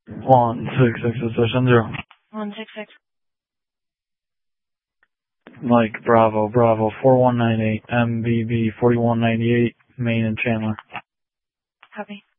166 166. Mike, Bravo, 4198, MBB 4198, Main and Chandler. Copy.